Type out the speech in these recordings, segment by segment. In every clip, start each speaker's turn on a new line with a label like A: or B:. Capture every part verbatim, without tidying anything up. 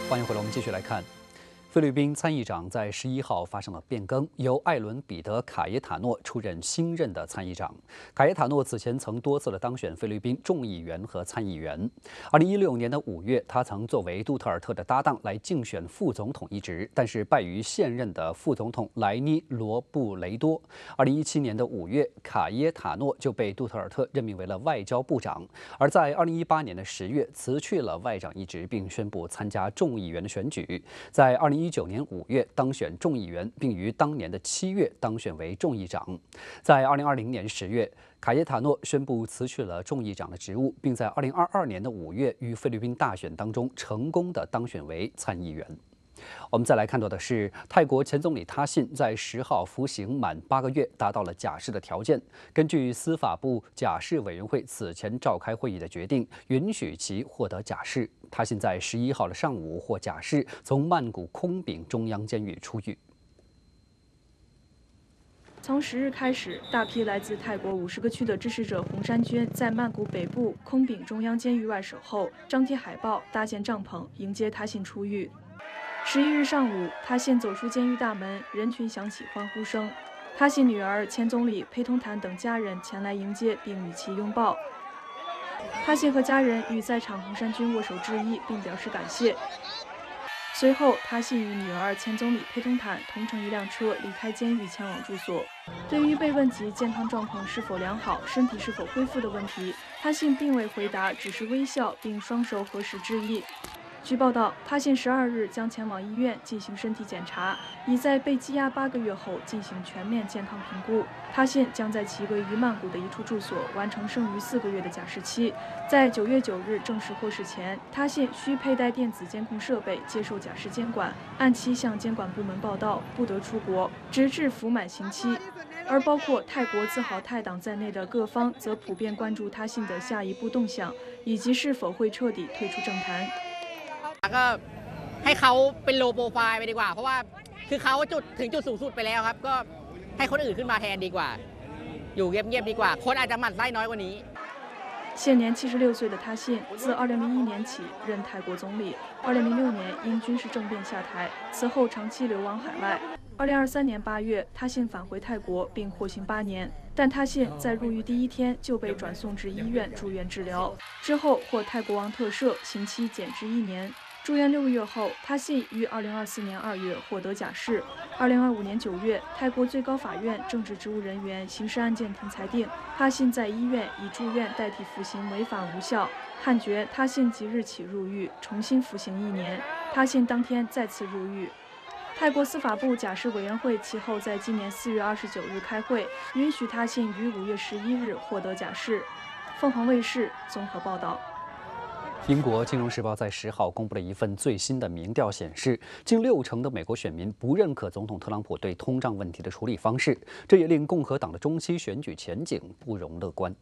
A: 欢迎回来，我们继续来看。菲律宾参议长在十一号发生了变更，由艾伦·彼得·卡耶塔诺出任新任的参议长。卡耶塔诺此前曾多次的当选菲律宾众议员和参议员。二零一六年的五月，他曾作为杜特尔特的搭档来竞选副总统一职，但是败于现任的副总统莱尼·罗布雷多。二零一七年的五月，卡耶塔诺就被杜特尔特任命为了外交部长，而在二零一八年的十月辞去了外长一职，并宣布参加众议员的选举。在二零一九年五月当选众议员，并于当年的七月当选为众议长。在二零二零年十月，卡耶塔诺宣布辞去了众议长的职务，并在二零二二年的五月于菲律宾大选当中成功的当选为参议员。我们再来看到的是，泰国前总理他信在十号服刑满八个月，达到了假释的条件。根据司法部假释委员会此前召开会议的决定，允许其获得假释。他信在十一号的上午获假释，从曼谷空丙中央监狱出狱。
B: 从十日开始，大批来自泰国五十个区的支持者洪山娟在曼谷北部空丙中央监狱外守候，张贴海报，搭建帐篷，迎接他信出狱。十一日上午，他信走出监狱大门，人群响起欢呼声。他信女儿、前总理裴同坦等家人前来迎接，并与其拥抱。他信和家人与在场洪山军握手致意，并表示感谢。随后，他信与女儿、前总理裴同坦同乘一辆车离开监狱，前往住所。对于被问及健康状况是否良好、身体是否恢复的问题，他信并未回答，只是微笑，并双手合十致意。据报道，他信十二日将前往医院进行身体检查，以在被羁押八个月后进行全面健康评估。他信将在其位于曼谷的一处住所完成剩余四个月的假释期。在九月九日正式获释前，他信需佩戴电子监控设备接受假释监管，按期向监管部门报到，不得出国，直至服满刑期。而包括泰国自豪泰党在内的各方则普遍关注他信的下一步动向，以及是否会彻底退出政坛。
C: ก็ให้เขาเป็นโลโปรไฟล์ไปดีกว่าเพราะว่าคือเขาจุดถึงจุดสูงสุดไปแล้วครับก็ให้คนอื่นขึ้นมาแทนดีกว่าอยู่เงียบๆดีกว่าคนอาจจะหมั่นไส้น้อยกว่านี้
B: 现年七十六岁的他信，自二零零一年起任泰国总理，二零零六年因军事政变下台，此后长期流亡海外。二零二三年八月，他信返回泰国并获刑八年，但他信在入狱第一天就被转送至医院住院治疗，之后获泰国王特赦，刑期减至一年。住院六个月后，他信于二零二四年二月获得假释。二零二五年九月，泰国最高法院政治职务人员刑事案件庭裁定，他信在医院以住院代替服刑违法无效，判决他信即日起入狱，重新服刑一年。他信当天再次入狱。泰国司法部假释委员会其后在今年四月二十九日开会，允许他信于五月十一日获得假释。凤凰卫视综合报道。
A: 英国《金融时报》在十号公布了一份最新的民调显示，近六成的美国选民不认可总统特朗普对通胀问题的处理方式，这也令共和党的中期选举前景不容乐观。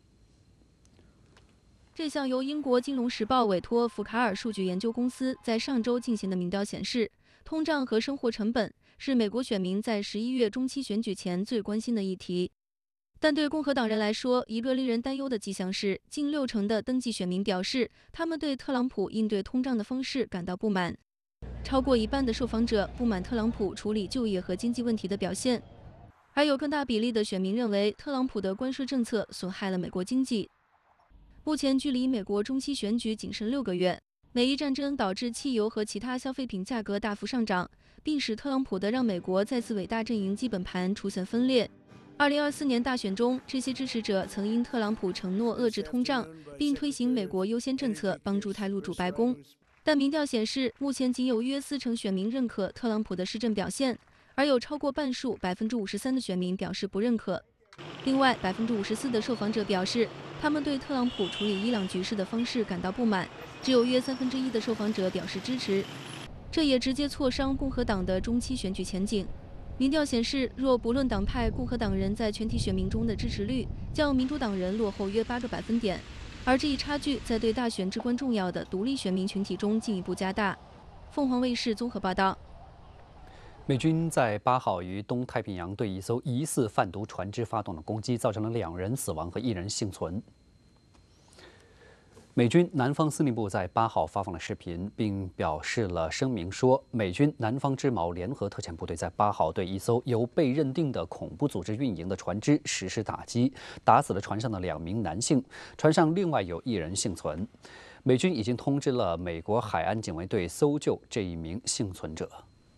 D: 这项由英国《金融时报》委托福卡尔数据研究公司在上周进行的民调显示，通胀和生活成本是美国选民在十一月中期选举前最关心的议题。但对共和党人来说，一个令人担忧的迹象是，近六成的登记选民表示，他们对特朗普应对通胀的方式感到不满。超过一半的受访者不满特朗普处理就业和经济问题的表现，还有更大比例的选民认为，特朗普的关税政策损害了美国经济。目前距离美国中期选举仅剩六个月，美伊战争导致汽油和其他消费品价格大幅上涨，并使特朗普的让美国再次伟大阵营基本盘出现分裂。二零二四年大选中，这些支持者曾因特朗普承诺遏制通胀，并推行美国优先政策，帮助他入主白宫。但民调显示，目前仅有约四成选民认可特朗普的施政表现，而有超过半数（百分之五十三）的选民表示不认可。另外，百分之五十四的受访者表示，他们对特朗普处理伊朗局势的方式感到不满，只有约三分之一的受访者表示支持。这也直接挫伤共和党的中期选举前景。民调显示，若不论党派，共和党人在全体选民中的支持率较民主党人落后约八个百分点，而这一差距在对大选至关重要的独立选民群体中进一步加大。凤凰卫视综合报道。
A: 美军在八号于东太平洋对一艘疑似贩毒船只发动了攻击，造成了两人死亡和一人幸存。 美军南方司令部在八号发放了视频，并表示了声明说，美军南方之矛联合特遣部队在八号对一艘由被认定的恐怖组织运营的船只实施打击，打死了船上的两名男性，船上另外有一人幸存。美军已经通知了美国海岸警卫队搜救这一名幸存者。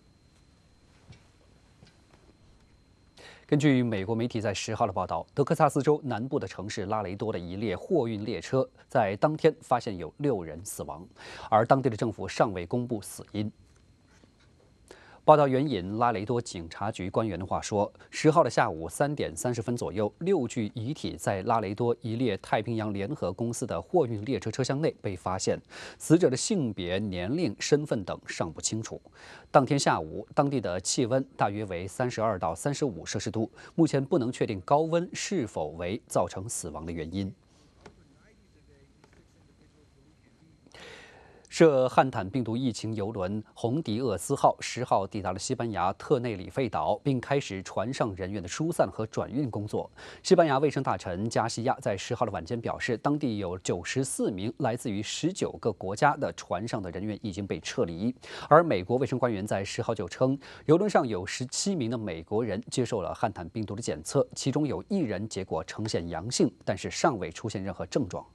A: 根据美国媒体在十号的报道，德克萨斯州南部的城市拉雷多的一列货运列车在当天发现有六人死亡，而当地的政府尚未公布死因。报道援引拉雷多警察局官员的话说，十号的下午三点三十分左右，六具遗体在拉雷多一列太平洋联合公司的货运列车车厢内被发现，死者的性别、年龄、身份等尚不清楚。当天下午，当地的气温大约为三十二到三十五摄氏度，目前不能确定高温是否为造成死亡的原因。涉汉坦病毒疫情邮轮红迪厄斯号十号抵达了西班牙特内里费岛，并开始船上人员的疏散和转运工作。西班牙卫生大臣加西亚在十号的晚间表示，当地有九十四名来自于十九个国家的船上的人员已经被撤离。而美国卫生官员在十号就称，邮轮上有十七名的美国人接受了汉坦病毒的检测，其中有一人结果呈现阳性，但是尚未出现任何症状。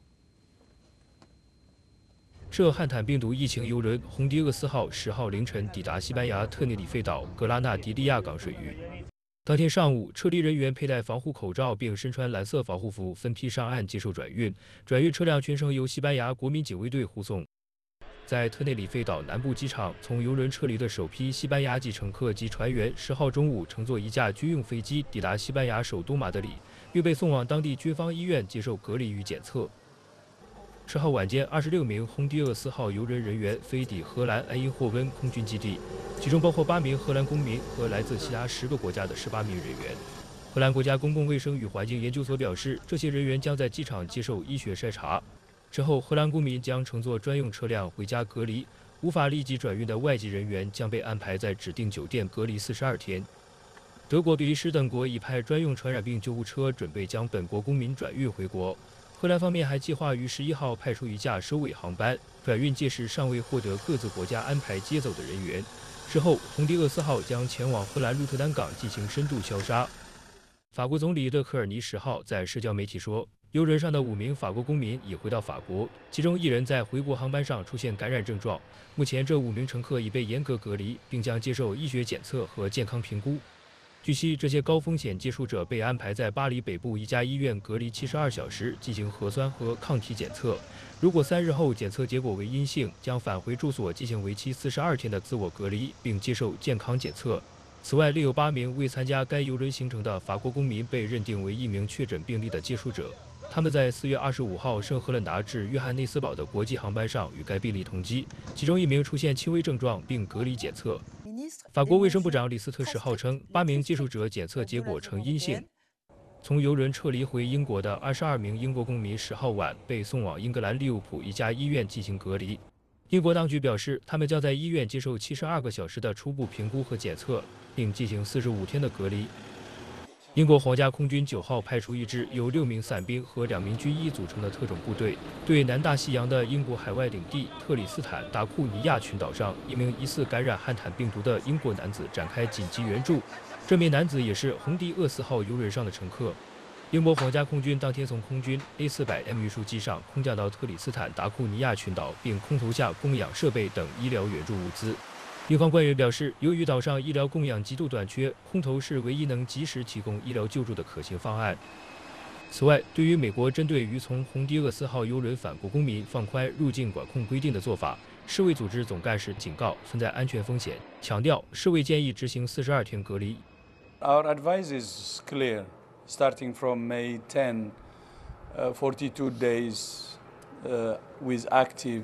E: 涉汉坦病毒疫情邮轮红迪厄斯号十号凌晨抵达西班牙特内里费岛格拉纳迪利亚港水域。当天上午，撤离人员佩戴防护口罩并身穿蓝色防护服，分批上岸接受转运。转运车辆全程由西班牙国民警卫队护送。在特内里费岛南部机场，从邮轮撤离的首批西班牙籍乘客及船员，十号中午乘坐一架军用飞机抵达西班牙首都马德里，并被送往当地军方医院接受隔离与检测。十号晚间，二十六名红迪厄斯号邮轮人员飞抵荷兰埃因霍温空军基地，其中包括八名荷兰公民和来自其他十个国家的十八名人员。荷兰国家公共卫生与环境研究所表示，这些人员将在机场接受医学筛查，之后荷兰公民将乘坐专用车辆回家隔离，无法立即转运的外籍人员将被安排在指定酒店隔离四十二天。德国、比利时等国已派专用传染病救护车，准备将本国公民转运回国。荷兰方面还计划于十一号派出一架收尾航班，转运届时尚未获得各自国家安排接走的人员。之后，红迪厄斯号将前往荷兰鹿特丹港进行深度消杀。法国总理勒克尔尼十号在社交媒体说，邮轮上的五名法国公民已回到法国，其中一人在回国航班上出现感染症状。目前，这五名乘客已被严格隔离，并将接受医学检测和健康评估。据悉，这些高风险接触者被安排在巴黎北部一家医院隔离七十二小时，进行核酸和抗体检测。如果三日后检测结果为阴性，将返回住所进行为期四十二天的自我隔离，并接受健康检测。此外，另有八名未参加该邮轮行程的法国公民被认定为一名确诊病例的接触者。他们在四月二十五号圣赫勒拿至约翰内斯堡的国际航班上与该病例同机，其中一名出现轻微症状并隔离检测。法国卫生部长李斯特十号称，八名接触者检测结果呈阴性。从邮轮撤离回英国的二十二名英国公民十号晚被送往英格兰利物浦一家医院进行隔离。英国当局表示，他们将在医院接受七十二个小时的初步评估和检测，并进行四十五天的隔离。英国皇家空军九号派出一支由六名伞兵和两名军医组成的特种部队，对南大西洋的英国海外领地特里斯坦达库尼亚群岛上一名疑似感染汉坦病毒的英国男子展开紧急援助。这名男子也是红迪厄斯号邮轮上的乘客。英国皇家空军当天从空军 A 四百 M 运输机上空降到特里斯坦达库尼亚群岛，并空投下供氧设备等医疗援助物资。英方官员表示，由于岛上医疗供氧极度短缺，空投是唯一能及时提供医疗救助的可行方案。此外，对于美国针对于从红迪厄斯号邮轮返国公民放宽入境管控规定的做法，世卫组织总干事警告存在安全风险，强调世卫建议执行四十二天隔离。
F: Our advice is clear, starting from May tenth, uh, forty-two days uh, with active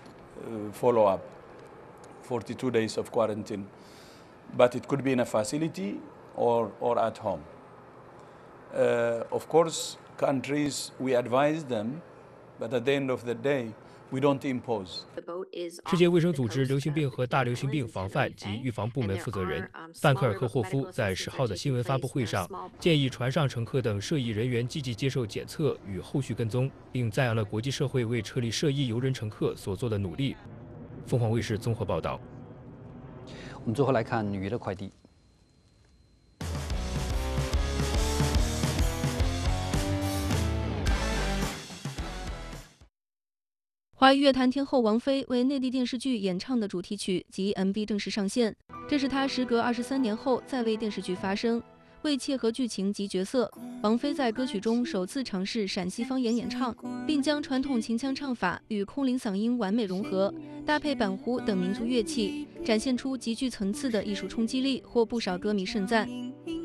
F: uh, follow-up.forty-two days of quarantine, but it could be in a facility or, or at home. Uh, of course, countries, we advise them, but at the end of the day, We don't impose.
E: 世界卫生组织流行病和大流行病防范及预防部门负责人范克尔科霍夫在十号的新闻发布会上建议船上乘客等涉疫人员积极接受检测与后续跟踪，并赞扬了国际社会为撤离涉疫游人乘客所做的努力。凤凰卫视综合报道。
A: 我们最后来看娱乐快递。
D: 华语乐坛天后王菲为内地电视剧演唱的主题曲及 M V 正式上线，这是她时隔二十三年后再为电视剧发声。为切合剧情及角色，王菲在歌曲中首次尝试陕西方言演唱，并将传统秦腔唱法与空灵嗓音完美融合，搭配板胡等民族乐器，展现出极具层次的艺术冲击力，获不少歌迷盛赞。